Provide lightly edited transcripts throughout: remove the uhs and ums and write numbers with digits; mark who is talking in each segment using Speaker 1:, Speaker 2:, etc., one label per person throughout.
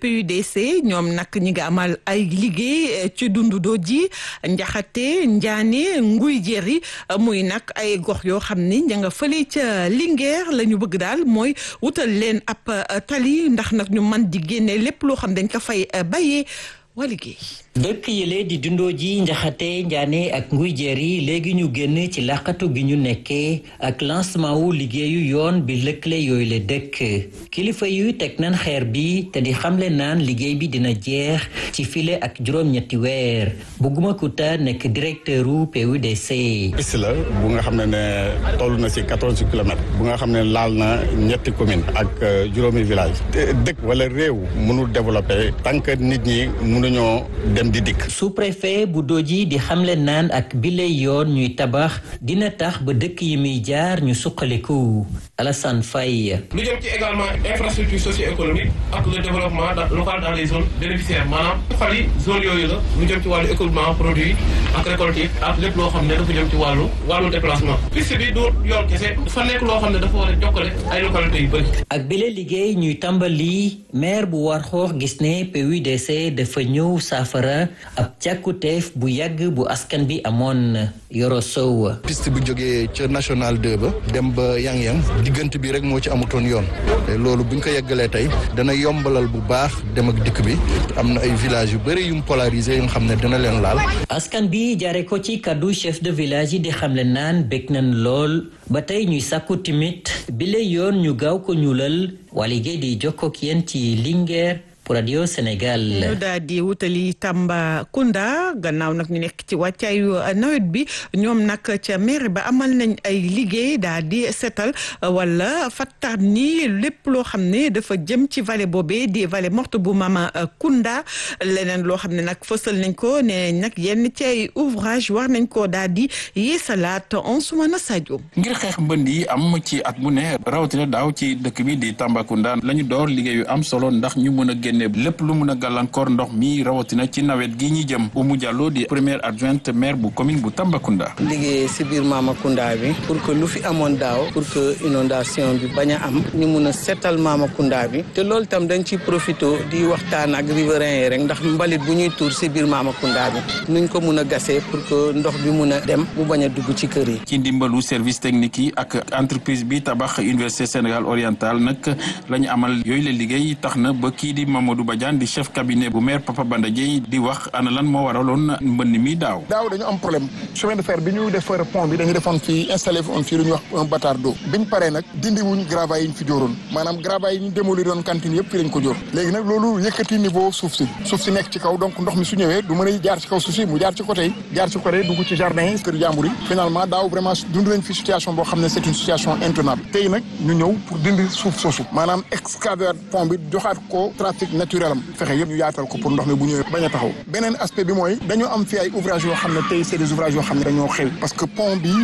Speaker 1: PUDC ñoom nag ñi nga amal ay liggéey ci Dundudo ji Njaxate Njaane Nguy Jeri muy nag ay gox yoo xam ni ña nga fële ca Linguère la ñu bëgg daal mooy wutal leen ab tali ndax nag ñu man di génne lépp loo xam dañ ko fay bayee waa liggéey.
Speaker 2: dëkk yële di Dundoo ji Njaxate Njaane ak Nguy Jeri léegi ñu génn ci làqatu gi ñu nekkee ak lancement wu liggéeyu yoon bi lëkkale yooyu la dëkk kilifa yu teg nañ xeer bi te di xamle naan liggéey bi dina jeex ci file ak juróom-ñetti weer Bougouma Kouta nekk directeur u PUDC.
Speaker 3: piste la bu nga xam ne toll na si 14 kilomètres bu nga xam ne laal na ñetti commune ak juróomi village dëkk wala réew mënul développer tant que nit ñi mënuñoo dem di dikk.
Speaker 2: sous-préfet bu Dodji di xamle naan ak bile yoon ñuy tabax dina tax ba dëkk yi muy jaar ñu suqaliku Alassane Faye.
Speaker 4: lu jëm ci également infrastructure socio-économique ak le développement local dans les zones bénéficiaires maanaam xali zone yooyu la lu jëm ci wàllu écoulement produit ak récolte yi ak lépp loo xam ne dafa jëm ci wàllu déplacement piste bi du yoon kese dafa nekk loo xam ne dafa war a jokkale ay localités yu bëri.
Speaker 2: ak bile liggéey ñuy tàmbali maire bu Warxoox gis ne PUDC dafa ñëw saafara ab càkkuteef bu yàgg bu askan bi amoon Yoro Sow.
Speaker 5: piste bu jógee ca national 2 ba dem ba yang-yang diggante bi rek moo ci amutoon yoon te loolu buñ ko yeggalee tey dana yombalal bu baax dem ak dikk bi am na ay villages yu bëri yum polarisé yu nga xam ne dina leen laal.
Speaker 2: askan bi jaare ko ci kaddu chef de village yi di xamle naan bég nañ lool ba tey ñuy sàkku timit bile yoon ñu gaaw ko ñuulal waa liggéey di jokkoo ak yéen ci Linguère pour Radio Sénégal.
Speaker 1: ñu daal di wutali Tambacounda gannaaw nag ñu nekk ci wàccaayu nawet bi ñoom nag ca mairie ba amal nañ ay liggéey daal di setal wala fattar ni lépp loo xam ne dafa jëm ci vallée boobee di vallée morte bu Mamakunda leneen loo xam ne nag fësal nañ ko ne nag yenn ci ay ouvrage war nañ ko daal di yeesalaat Ansoumana Sadio.
Speaker 6: ngir xeex mbënd yi am ci at mu ne rawatina daaw ci dëkk bi di Tambacounda lañu door liggéey yu am solo ndax ñu mën a génne lépp lu mun a gàllankoor ndox mi rawatina ci nawet gi ñi jëm Oumou Diallo di première adjointe maire bu commune bu Tambacounda.
Speaker 7: liggéey si biir Mamakunda bi pour que lu fi amoon daaw pour que inondation bi bañ a am ñu mun a setal Mamakunda bi te loolu tam dañ ciy profité di waxtaan ak riverains yi rek ndax mbalit bu ñuy tuur si biir Mamakunda bi nuñ ko mun a gasee pour que ndox bi mun a dem mu bañ a dugg ci kër yi.
Speaker 6: ci ndimbalu service technique yi ak entreprise bi tabax université Sénégal oriental nag la ñu amal yooyu la liggéey tax na ba kii di Mamadou Badiane di chef cabinet bu maire Papa Banda Dièye di wax ana lan moo waraloon mbënn mi daaw
Speaker 8: dañu am problème chemin de fer bi ñu defar pont bi dañu defoon fii installé woon fii lu ñuy wax un bâtard d'eau biñ paree nag dindi wuñ gravats yi ñu fi jóoroon maanaam gravats yi ñu démolir doon cantine yëpp fii lañ ko jóor léegi nag loolu yëkkati niveau suuf si nekk ci kaw donc ndox mi su ñëwee du mën a jaar ci kaw suuf si mu jaar ci côté dugg ci jardin yi kër jàmbur yi finalement daaw vraiment dund nañ fi situation boo xam ne c'est une situation intenable tey nag ñu ñëw pour dindi suuf soosu maanaam excaver pont bi joxaat ko trafic naturel am fexe yëpp ñu yaatal ko pour ndox mi bu ñëwee bañ a taxaw beneen aspect bi mooy dañoo am fi ay ouvrages yoo xam ne tey c'est des ouvrages yoo xam ne dañoo xew parce que pont bi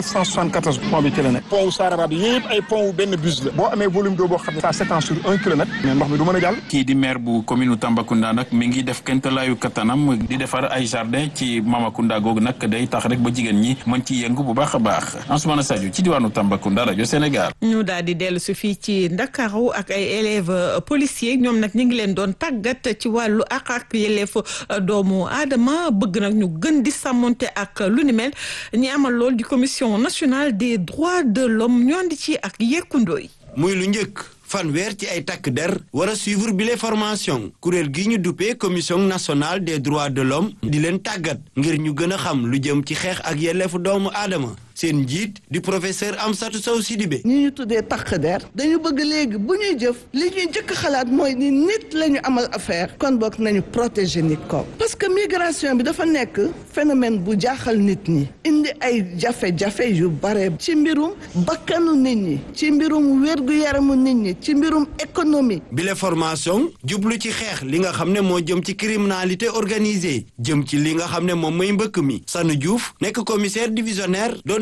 Speaker 8: 1974 pont bi ci la ne pont wu Saraba bi yëpp ay pont wu benn bus la boo amee volume d'eau boo xam ne ça s'étend sur 1 kilomètre mais ndox mi du mën a jàll.
Speaker 6: kii di maire bu commune Tambacounda nag mi ngi def kentalaayu kattanam di defar ay jardin ci Mamakunda googu nag day tax rek ba jigéen ñi mën ci yëngu bu baax a baax Ansoumana Sadio ci diwaanu Tambacounda rajo Sénégal.
Speaker 1: ñu daal di dellu si fii ci Ndakaaru ak ay élèves policiers ñoom nag ñu ngi leen doon tàggat ci wàllu ak yelleefu doomu aadama bëgg nag ñu gën di sàmmonte ak lu ni mel ñi amal lool di commission nationale des droits de l'homme ñoo di ci ak yekkundooy
Speaker 9: muy lu njëkk fanweer ci ay takk der war a suivre bile formation kuréel gi ñu duppee commission nationale des droits de l'homme di leen tàggat ngir ñu gën a xam lu jëm ci xeex ak yelleefu doomu aadama seen njiit di professeur Amsatou Sow Sidibé.
Speaker 10: ñi ñu tuddee takk der dañu bëgg léegi bu ñuy jëf li ñuy jëkk xalaat mooy ni nit la ñu amal affaire kon bokk nañu protéger nit ko parce que migration bi dafa nekk phénomène bu jaaxal nit ñi indi ay jafe-jafe yu bare ci mbirum bakkanu nit ñi ci mbirum wér-gu-yaramu nit ñi ci mbirum économie.
Speaker 9: bile formation jublu ci xeex li nga xam ne moo jëm ci criminalité organisée jëm ci li nga xam ne moom mooy mbëkk mi Sanu Diouf nekk commissaire divisionnaire doon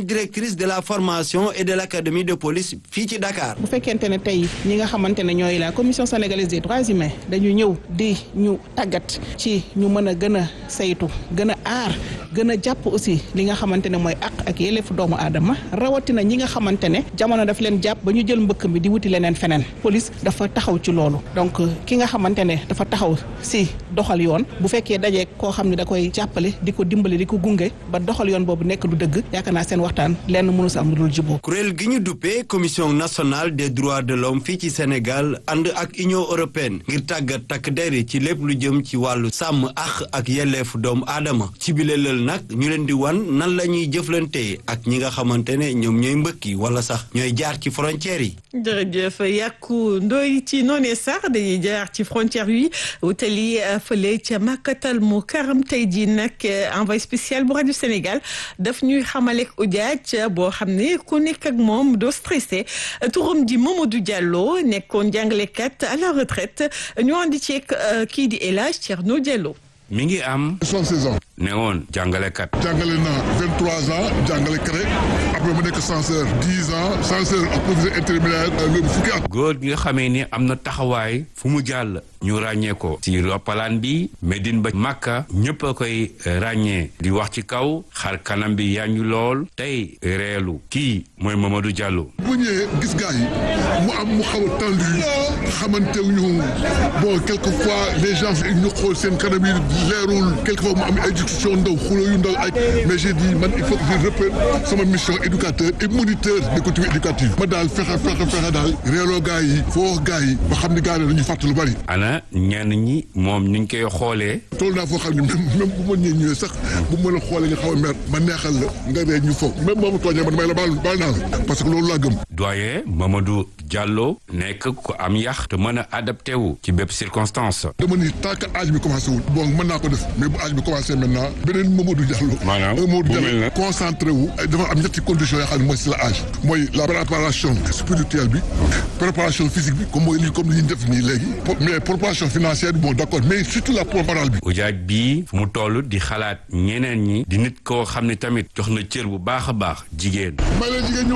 Speaker 9: directrice de la formation et de l'académie de police fii ci Dakar.
Speaker 11: bu fekkente ne tey ñi nga xamante ne ñooy la commission sénégalaise des droits humains dañu ñëw di ñu tàggat ci ñu mën a gën a saytu gën a aar gën a jàpp aussi li nga xamante ne mooy àq ak yelleefu doomu aadama rawatina ñi nga xamante ne jamono daf leen jàpp ba ñu jël mbëkk mi di wuti leneen feneen police dafa taxaw ci loolu donc ki nga xamante ne dafa taxaw si doxal yoon bu fekkee dajee koo xam ne da koy jàppale di ko dimbale di ko gunge ba doxal yoon boobu nekk du dëgg yaakaar naa seen waxtaan lenn mënu sa am lu dul jubóo.
Speaker 9: kuréel gi ñu duppee commission nationale des droits de l'homme fii ci Sénégal ànd ak Union européenne ngir tàggat takk der yi ci lépp lu jëm ci wàllu sàmm ak yelleefu doomu aadama ci bile lël nag ñu leen di wan nan la ñuy jëflante ak ñi nga xamante ne ñoom ñooy mbëkki wala sax ñooy jaar ci frontières yi.
Speaker 1: jërëjëf Yakou Ndoye ci noonee sax dañuy jaar ci frontières yi wutali fële ca Makkatal Mukarram tey jii nag envoyé spécial bu rajo Sénégal daf ñuy xamaleek ujaaj boo xam ne ku nekk ak moom doo stressé turam di Mamadou Diallo nekkoon jàngalekat à la retraite ñu andi ceeg kii di El Hadj Thierno Diallo.
Speaker 12: mi ngi am
Speaker 8: 76 ans.
Speaker 12: ne woon jàngalekat.
Speaker 8: jàngale na 23 ans jàngale CREC après mu nekk censeur 10 ans censeur ak professeur intermédiaire loolu fukki at.
Speaker 12: góor gi nga xamee ni am na taxawaay fu mu jàll ñu ràññee ko ci roppalaan bi Medine ba Makka ñëpp a koy ràññee di wax ci kaw xar kanam bi yaañu lool tey reelu kii mooy Mamadou Diallo.
Speaker 8: bu ñëwee gis gars yi mu xaw a tendu xamante ñu bon quelquefois les gens ñu xool seen kanam yi leerul quelquefois mu am ay discussion ndaw xulo yu ndaw ay mais j'ai dit man il faut que je reprenne sama mission éducateur et moniteur des coutumes éducatives ma daal fexe daal reeloo gars yi foo gars yi ba xam ni gars yi dañuy fàtte lu bari.
Speaker 12: ana ñenn ñi moom ñu ngi koy xoolee.
Speaker 8: tool naa foo xam ne même bu ma ñëwee sax bu ma la xoolee nga xaw a mer ma neexal la nga ree ñu foog même boo ma tooñee man may la baal naa la parce que loolu laa gëm.
Speaker 12: doyen Mamadou Diallo nekk ku am yax te mën a adapté wu ci bépp circonstance.
Speaker 8: dama ni tant que âge bi commencé wul bon mën naa ko def mais bu âge bi commencé maintenant beneen Mamadou Diallo.
Speaker 12: maanaam
Speaker 8: Mamadou Diallo concentré wu dafa am ñetti conditions yoo xam ne mooy si la âge. mooy la préparation spirituelle bi préparation physique bi comme li ñuy def nii léegi mais préparation financière bi bon d'accord mais surtout la morale bi.
Speaker 12: ujaaj bii fu mu toll di xalaat ñeneen ñi di nit koo xam ne tamit jox na cër bu baax a baax jigéen.
Speaker 8: may leen jigéen ñu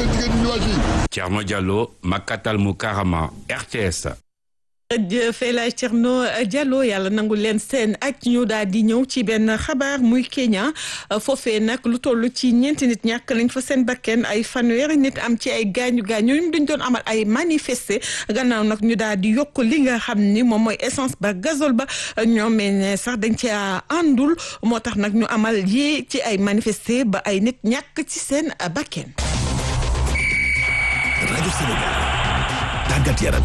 Speaker 8: wàcc
Speaker 12: Thierno Diallo Makkatal Mukarram RTS.
Speaker 1: jërëjëf El Hadj Thierno Diallo yàlla nangu leen seen ak ñu daal di ñëw ci benn xabaar muy Kenya foofee nag lu toll ci ñeenti nit ñàkk nañ fa seen bakken ay fanweeri nit am ci ay gaañu ñoom dañ doon amal ay manifester gannaaw nag ñu daal di yokk li nga xam ni moom mooy essence ba gazole ba ñoom ne sax dañ ci àndul moo tax nag ñu amal yi ci ay manifester ba ay nit ñàkk ci seen bakken.
Speaker 13: rajo Sénégal tàggat yaram.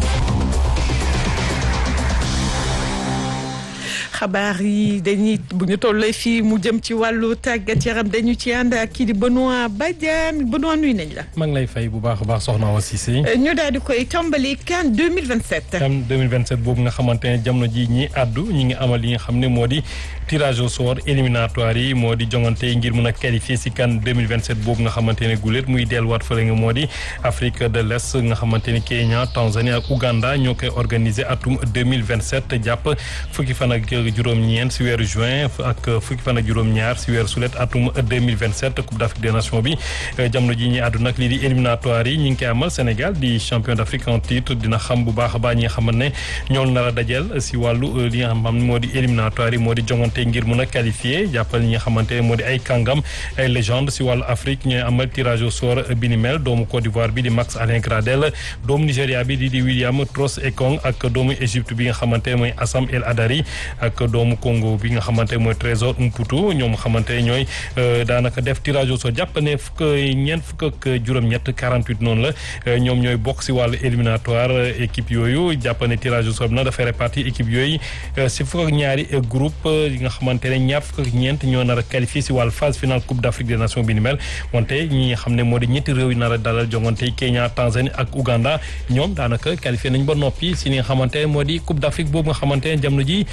Speaker 1: xabaar yi dañuy bu ñu tollee fii mu jëm ci wàllu tàggat yaram dañu ci ànd ak kii di Benoît Badiane Benoît nuyu nañ la.
Speaker 14: maa ngi lay fay bu baax a baax soxna Awa Cissé.
Speaker 1: ñu daal di koy tàmbali CAN 2027.
Speaker 14: CAN 2027 boobu nga xamante ne jamono ji ñi àddu ñi ngi amal li nga xam ne moo di tirage au sort éliminatoire yi moo di jongante ngir mun a qualifier si CAN 2027 boobu nga xamante ne guléet muy delluwaat fële nga moo di Afrique de l'Est nga xamante ne Kenya Tanzanie ak Ouganda ñoo koy organiser atum 2027 jàpp fukki fan ak juróom-ñeent si weeru juin ak fukki fan ak juróom-ñaar si weeru sulet atum 2027 Coupe d'Afrique des Nations bi jamono ji ñi àddu nag lii di éliminatoire yi ñi ngi koy amal Sénégal di champion d'Afrique en titre dina xam bu baax a baax ñi nga xamante ne ñoo nar a dajeel si wàllu li nga xam moo di éliminatoire yi moo di jongante ngir mun a qualifier jàppal ñi nga xamante ne moo di ay kàngam ay légende si wàllu Afrique ñooy amal tirage au sort bi ni mel doomu Côte d'Ivoire bi di Max Alain Gradel doomu Nigéria bi di William Trost-Ekong ak doomu Égypte bi nga xamante ne mooy Assam El Adari ak doomu Congo bi nga xamante mooy Trésor Mputu ñoom xamante ñooy daanaka def tirage au sort jàpp ne fukk ak juróom-ñett 48 noonu la ñoom ñooy bokk si wàllu éliminatoire équipe yooyu jàpp ne tirage au sort bi nag dafay répartir équipe yooyu si fukk ak ñaari groupe yi nga xamante ne ñaar fukk ak ñeent ñoo nar a qualifié si wàllu phase finale Coupe d'Afrique des Nations bi ni mel wante ñi nga xam ne moo di ñetti réew yi nar a dalal jongante Kenya Tanzanie ak Ouganda ñoom daanaka qualifié nañ ba noppi si li nga xamante ne moo di Coupe d'Afrique boobu nga xamante ne jamono ji ñi ngi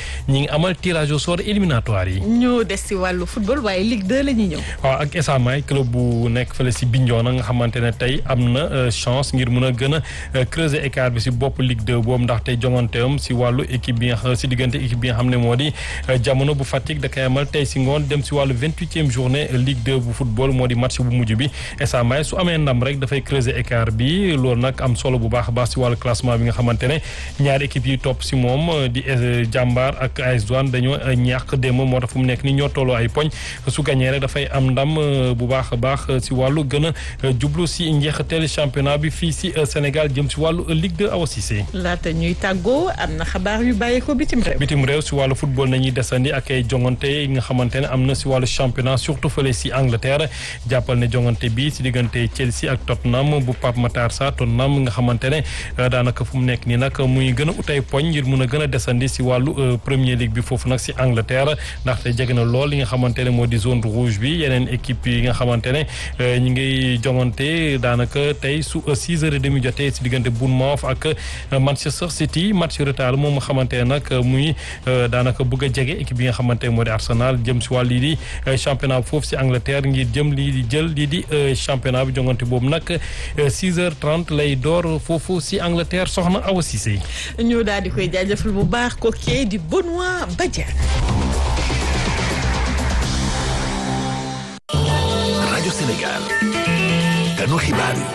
Speaker 14: amal tirage au sort éliminatoire yi.
Speaker 1: ñu des si wàllu football waaye Ligue 2 la ñuy ñëw.
Speaker 14: waaw ak SA May club bu nekk fële si Bignona nga xamante ne tey am na chance ngir mun a gën a creuser écart bi si bopp Ligue 2 boobu ndax tey jonganteem si wàllu équipe bi nga si diggante équipe bi nga xam ne moo di jamono bu Fatick da koy amal tey si ngoon dem si wàllu 28e journée Ligue 2 bu football moo di match bu mujj bi SA May su amee ndam rek dafay creuser écart bi loolu nag am solo bu baax a baax si wàllu classement bi nga xamante ne ñaari équipe yi topp si moom di Jàmbaar ak AS Douanes dañoo ñàkk démb moo tax fu mu nekk ni ñoo tolloo ay poñ su gagné rek dafay am ndam bu baax a baax si wàllu gën a jublu si njeexiteel championnat bi fii si Sénégal jëm si wàllu Ligue 2 Awa Cissé.
Speaker 1: laata ñuy tàggoo am na xabaar yu bàyyeekoo bitim réew.
Speaker 14: bitim réew si wàllu football nañuy desandi ak ay jongante yi nga xamante ne am na si wàllu championnat surtout fële si Angleterre jàppal ne jongante bi si diggante Chelsea ak Tottenham bu Pape Matar Sarr Tottenham nga xamante ne daanaka fu mu nekk nii nag muy gën a utay poñ ngir mun a gën a desandi si wàllu Premier League bi foofu nag si Angleterre ndaxte jege na lool li nga xamante ne moo di zone rouge bi yeneen équipe yi nga xamante ne ñi ngi jongante daanaka tey su 6h30 jotee si diggante Bournemouth ak Manchester City match retard moom nga xamante ne nag muy daanaka bëgg a jege équipe bi nga xamante ne moo di Arsenal jëm si wàll lii di championnat foofu si Angleterre ngir jëm lii di jël lii di championnat bi jongante boobu nag 6h30 lay door foofu si Angleterre soxna Awa Cissé.
Speaker 1: ñu daal di koy jaajëfal bu baax kooku di Benoît Badiane.
Speaker 13: rajo Sénégal kanu xibaar yi.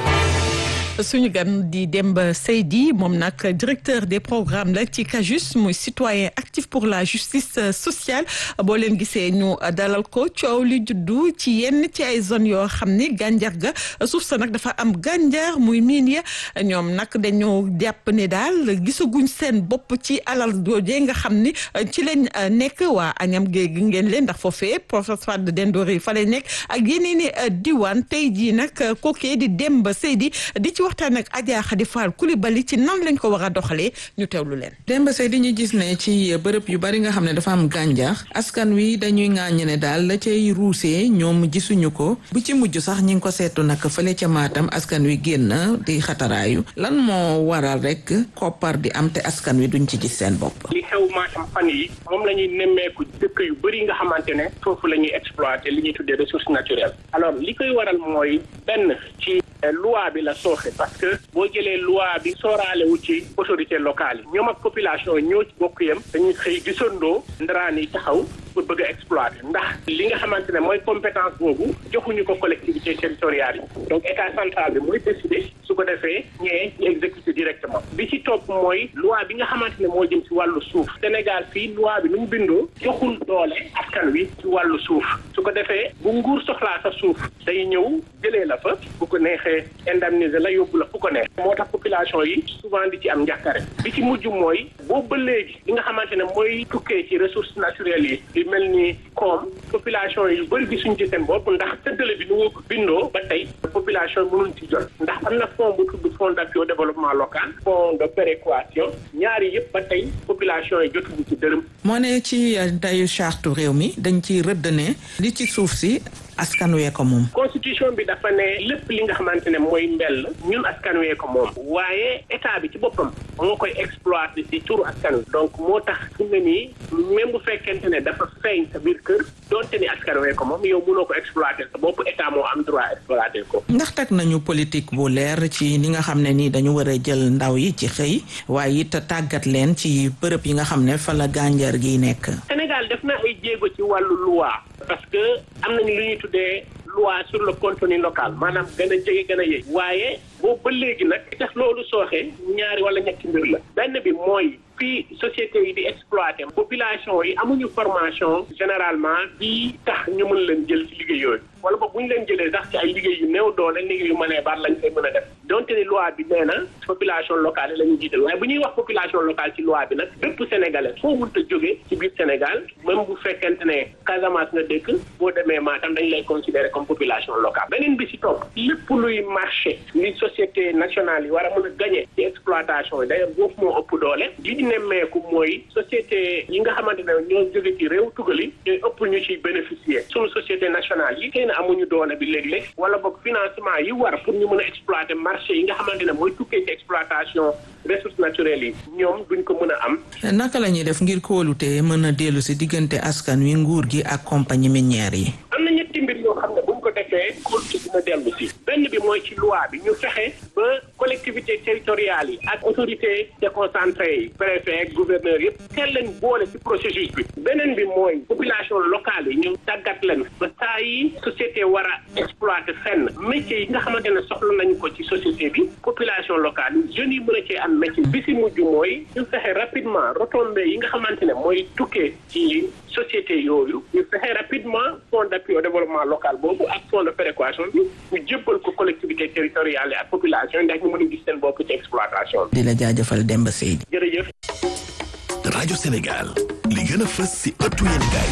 Speaker 1: suñu gan di Demba Seydi moom nag directeur des programmes la ci CAJUST muy citoyen actif pour la justice sociale boo leen gisee ñu dalal ko coow li juddu ci yenn ci ay zones yoo xam ni gànjar ga suuf sa nag dafa am gànjar muy miin ya ñoom nag dañoo jàpp ne daal gisaguñ seen bopp ci alal doojee nga xam ni ci leen nekk waa Agnam Gueye ngeen leen ndax foofee professeur de Dendori fa lay nekk ak yeneen i diwaan tey jii nag kookee di Demba Seydi di ci waxtaan ak Adja Khady Fall Coulibaly ci nan lañ ko war a doxalee ñu teewlu leen.
Speaker 15: Demba Seydi ñu gis ne ci bërëb yu bari nga xam ne dafa am gàncax askan wi dañuy ŋàññe ne daal la cay ruusee ñoom gisuñu ko bu ci mujj sax ñi ngi ko seetu nag fële ca Matam askan wi génn di xataraayu lan moo waral rek koppar di am te askan wi duñ ci gis seen bopp.
Speaker 16: li xew Matam fan yi moom la ñuy nemmeeku dëkk yu bëri nga xamante ne foofu la ñuy exploiter li ñuy tuddee ressources naturelles alors li koy waral mooy benn ci loi bi la sooxe parce que boo jëlee loi bi sooraale wu ci autorité locale yi ñoom ak population ñoo ci bokk yam dañuy xëy gisandoo ndaraan yi taxaw pour bëgg a exploiter ndax li nga xamante ne mooy compétence boobu joxuñu ko collectivité territoriale yi donc état central bi mooy décider su ko defee ñee ñu exécuter directement bi ci topp mooy loi bi nga xamante ne moo jëm ci wàllu suuf Sénégal fii loi bi nu mu bindoo joxul doole askan wi ci wàllu suuf su ko defee bu nguur soxlaa sa suuf day ñëw jëlee la fa bu ko neexee indemniser la yóbbu la fu ko neex moo tax population yi souvent di ci am njàkkare bi ci mujj mooy boobu ba léegi li nga xamante ne mooy tukkee ci ressources naturelles yi li mel ni koom population yi yu bëri gisuñ ci seen bopp ndax tëddale bi nu mu bindoo ba tey population yi mënuñ ci jot ndax am na fonds bu tudd fonds d'appui au développement local fonds de péréquation ñaari yëpp ba tey population yi jotuñu ci dërëm.
Speaker 15: moo ne ci dayu charte réew mi dañ ciy rëdd ne li ci suuf si askan wee ko moom.
Speaker 16: constitution bi dafa ne lépp li nga xamante ne mooy mbell ñun askan wee ko moom waaye état bi ci boppam moo koy exploiter ci turu askan wi donc moo tax fi mu ne nii même bu fekkente ne dafa feeñ sa biir kër donte ni askan wee ko moom yow mënoo ko exploiter sa bopp état moo am droit exploiter ko.
Speaker 15: ndax teg nañu politique bu leer ci li nga xam ne nii dañu war a jël ndaw yi ci xëy waaye it tàggat leen ci bërëb yi nga xam ne fa la gànjar gi nekk.
Speaker 16: Sénégal def na ay jéego ci wàllu loi parce que am nañu lu ñuy tuddee loi sur le contenu local maanaam gën a jege gën a yëg waaye boobu ba léegi nag tax loolu sooxee ñaari wala ñetti mbir la benn bi mooy fii société yi di exploiter population yi amuñu formation généralement bi tax ñu mën leen jël ci liggéey yooyu wala boog bu ñu leen jëlee sax ci ay liggéey yu néew doole liggéey yu mënee baat lañ koy mën a def donte ni loi bi nee na population locale yi la ñu jiital waaye bu ñuy wax population locale ci loi bi nag bépp sénégalais foo mënta jógee ci biir Sénégal même bu fekkente ne Casamance nga dëkk boo demee Matam dañ lay considérer comme population locale beneen bi ci topp lépp luy marché li société nationale yi war a mën a gagner ci exploitation yi d'ailleurs boofu moo ëpp doole nemmeeku mooy société yi nga xamante ne ñoo jóge ci réew tugal yi ñooy ëpp ñu ci bénéficier suñu société nationale yi xëy na amuñu doole bi léeg-léeg wala boog financement yi war pour ñu mën a exploiter marché yi nga xamante ne mooy tukkee ci exploitation ressources naturelles yi ñoom duñ ko mën a am.
Speaker 15: naka la ñuy def ngir kóolute mën a dellu si diggante askan wi nguur gi ak compagnie minière yi.
Speaker 16: am na ñetti mbir yoo xam ne buñ ko defee kóolute dina dellu si benn bi mooy ci loi bi ñu fexe ba collectivité territoriales yi ak autorité déconcentrées yi préfet ak gouverneur yëpp teel leen boole ci processus bi beneen bi mooy population locale yi ñu tàggat leen ba saa yi société war a exploiter fenn métier yi nga xamante ne soxla nañu ko ci société bi population locale yi jeunes yi mën a cee am métier bi si mujj mooy ñu fexe rapidement retombées yi nga xamante ne mooy tukkee ci société yooyu ñu fexe rapidement fonds d'appui au développement local boobu ak fonds de péréquation bi ñu jébbal ko collectivité territoriale yi ak population ndax ñu mën a gis seen bopp ci exploitation bi.
Speaker 15: di la jaajëfal Demba Seydi.
Speaker 16: jërëjëf.
Speaker 13: rajo Sénégal li gën a fës si ëttu yéenekaay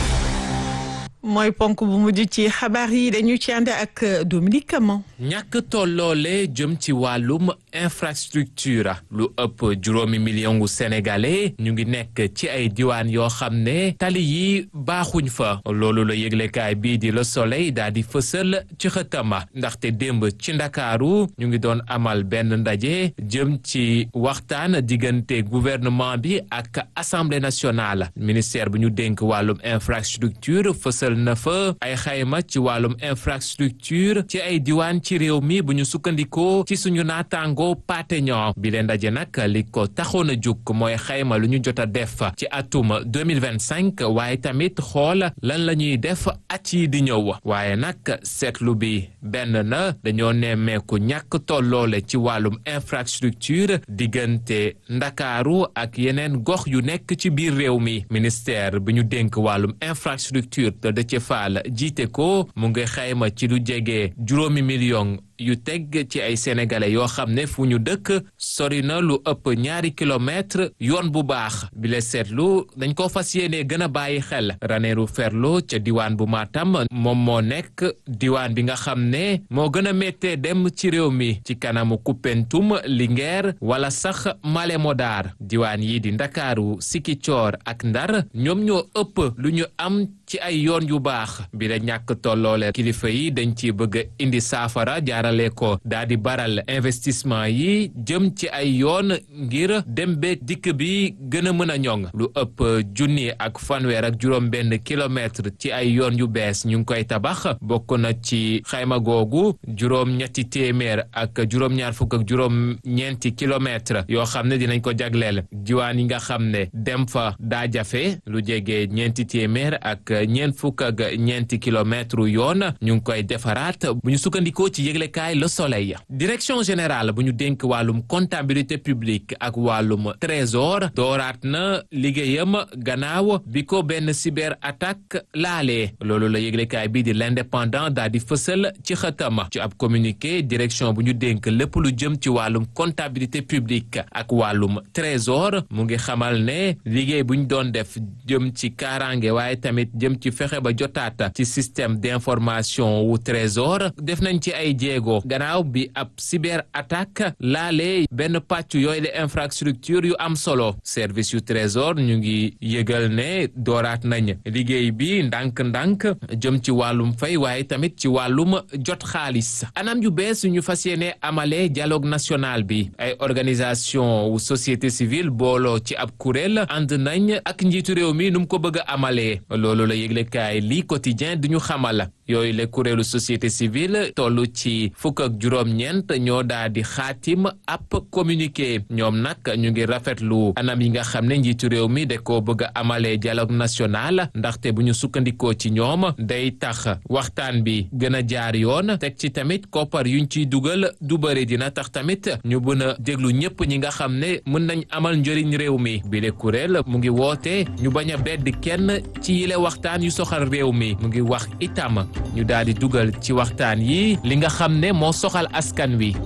Speaker 1: mooy ponk bu mujj ci xabaar yi dañu ci ànd ak Dominique Camon.
Speaker 17: ñàkk tolloole jëm ci wàllum infrastructure lu ëpp 5 millions gu sénégalais ñu ngi nekk ci ay diwaan yoo xam ne tali yi baaxuñ fa loolu la yëglekaay bii di Le Soleil daal di fësal ci xëtama ndaxte démb ci Ndakaaru ñu ngi doon amal benn ndaje jëm ci waxtaan diggante gouvernement bi ak Assemblée nationale ministère bu ñu dénk wàllum infrastructure fësal na fa ay xayma ci wàllum infrastructure ci ay diwaan ci réew mi bu ñu sukkandikoo ci suñu naataango Pathé Niang bi leen daje nag li ko taxoon a jóg mooy xayma lu ñu jot a def ci atum 2025 waaye tamit xool lan la ñuy def at yi di ñëw waaye nag seetlu bi benn na dañoo nemmeeku ñàkk tolloole ci wàllum infrastructure diggante Ndakaaru ak yeneen gox yu nekk ci biir réew mi ministère bi ñu dénk wàllum infrastructure te Déthié Fall jiite ko mu ngi xayma ci lu jege 5 millions yu teg ci ay sénégalais yoo xam ne fu ñu dëkk sori na lu ëpp 2 kilomètres yoon bu baax bi la seetlu dañ ko fas yéene gën a bàyyi xel Ranérou Ferlo ca diwaan bu Matam moom moo nekk diwaan bi nga xam ne moo gën a méttee dem ci réew mi ci kanamu Koupentoum Linguère wala sax Malem Hodar diwaan yi di Ndakaaru Sikicoor ak Ndar ñoom ñoo ëpp lu ñu am ci ay yoon yu baax bi la ñàkk tolloole kilifa yi dañ ci bëgg indi saafara jaarale ko daa di baral investissement yi jëm ci ay yoon ngir dem beeg dikk bi gën a mën a ñoŋ lu ëpp 1,1 kilomètre ci ay yoon yu bees ñu ngi koy tabax bokk na ci xayma googu 2,2 kilomètre yoo xam ne dinañ ko jagleel diwaan yi nga xam ne dem fa daa jafe lu jege 2,4 kilomètre yoon ñu ngi koy defaraat bu ñu sukkandikoo ci yëglekaay Le Soleil direction générale bu ñu dénk wàllum comptabilité publique ak wàllum trésor dooraat na liggéeyam gannaaw bi ko benn cyber attaque laalee loolu la yëglekaay bii di l'indépendant daal di fësal ci xëtama ci ab communiqué direction bu ñu dénk lépp lu jëm ci wàllum comptabilité publique ak wàllum trésor mu ngi xamal ne liggéey bu ñu doon def jëm ci kaaraange waaye tamit jëm ci fexe ba jotaata ci système d'information wu trésor def nañ ci ay jéego gannaaw bi ab cyber attaque laalee benn pàcc yooyu la infrastructure yu am solo service yu trésor ñu ngi yëgal ne dooraat nañ liggéey bi ndànk-ndànk jëm ci wàllum fay waaye tamit ci wàllum jot xaalis anam yu bees ñu fas yéene amalee dialogue national bi ay organisation wu société civile booloo ci ab kuréel ànd nañ ak njiitu réew mi nu mu ko bëgg a amalee loolu la yëglekaay lii quotidien di ñu xamal yooyu le kuréelu société civile toll ci 19 ñoo daal di xaatim ab communiqué ñoom nag ñu ngi rafetlu anam yi nga xam ne njiitu réew mi da koo bëgg a amalee dialogue national ndaxte bu ñu sukkandikoo ci ñoom day tax waxtaan bi gën a jaar yoon teg ci tamit koppar yuñ ciy dugal du bëri dina tax tamit ñu mën a déglu ñëpp ñi nga xam ne mën nañ amal njëriñ réew mi bi le kuréel mu ngi woote ñu bañ a bedd kenn ci yile waxtaan yu soxal réew mi mu ngi wax itam ñu daal di dugal ci waxtaan yi li nga xam ne moo soxal askan wi.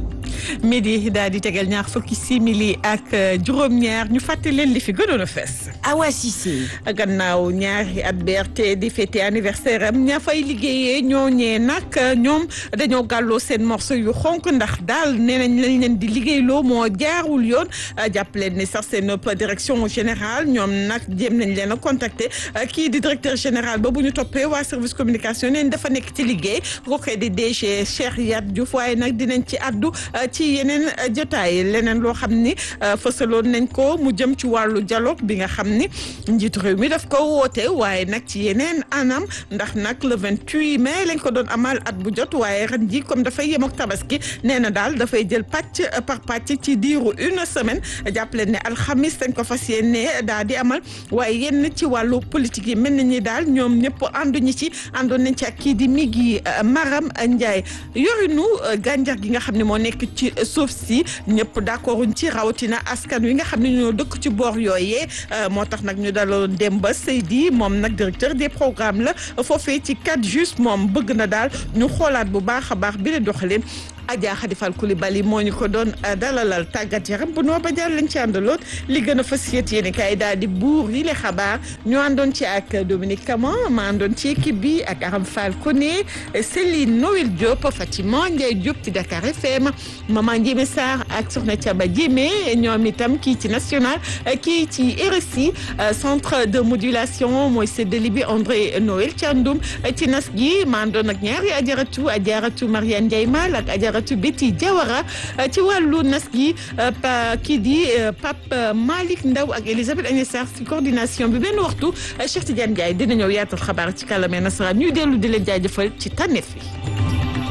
Speaker 1: midi daal di tegal ñaar fukki simili ak juróom-ñaar ñu fàttali leen li fi gënoon a fees.
Speaker 18: Awa Cissé.
Speaker 1: gannaaw ñaari at BRT di fêté anniversaire am ña fay liggéeyee ñooñee nag ñoom dañoo gàlloo seen morceau yu xonk ndax daal nee nañ lañ leen di liggéeyloo moo jaarul yoon jàpp leen ni sax seen direction générale ñoom nag jéem nañ leen a contacter kii di directeur général ba bu ñu toppee waa service communication neen dafa nekk ci liggéey kooku di DG Cheikh Yat Diouf waaye nag dinañ ci addu ci yeneen jotaay leneen loo xam ni fësaloon nañ ko mu jëm ci wàllu dialogue bi nga xam ni njiitu réew mi daf ko woote waaye nag ci yeneen anam ndax nag le 28 mai lañ ko doon amal at bu jot waaye ren ji comme dafay yem ak tabaski nee na daal dafay jël pàcc par pàcc ci diiru une semaine jàppale ne alxamis dañ ko fas yéene daal di amal waaye yenn ci wàllu politique yi mel na ni daal ñoom ñëpp ànduñu ci àndoon nañ ci ak kii di Migui Maram Ndiaye yorinu gàncax gi nga xam ne moo nekk ci suuf si ñëpp d'accorduñ ci rawatina askan wi nga xam ne ñoo dëkk ci boor yooyee moo tax nag ñu daloon Demba Seydi moom nag directeur des programmes la foofee ci 4 juste moom bëgg na daal ñu xoolaat bu baax a baax bi la doxalee Adja Khady Fall Coulibaly moo ñu ko doon dalalal tàggat yaram bu noo ba jàll lañ ci àndaloon li gën a fas yéene kay daal di buur yi le xabaar ñu àndoon ci ak Dominique Camon ma àndoon ci équipe bi ak Aram Fall Koné Céline Noël Diop Fatima Ndiaye Diop ci Dakar FM Maman Ndiémé Sarr ak Soxna Thiaba Diémé ñoom itam kii ci national kii ci RSI centre de modulation mooy séddali bi André Noël Thiandoum ci nas gi ma àndoon ak ñaari ajaratu Mariane Ndiaye Mal ak ajaratu Betty Diawara ci wàllu nas gi kii di Pape Malick Ndaw ak Elisabeth Agnès Sarr ci coordination bi benn waxtu Cheikh Tidiane Ndiaye dina ñëw yaatal xabaar ci kàllaame nasaraan ñuy dellu di leen jaajëfal ci tànneef yi